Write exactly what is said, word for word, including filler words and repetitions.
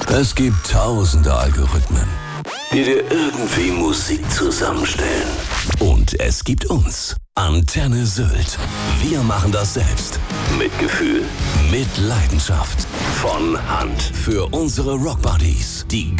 Es gibt tausende Algorithmen, die dir irgendwie Musik zusammenstellen. Und es gibt uns, Antenne Sylt. Wir machen das selbst. Mit Gefühl, mit Leidenschaft. Von Hand. Für unsere Rockbuddies, die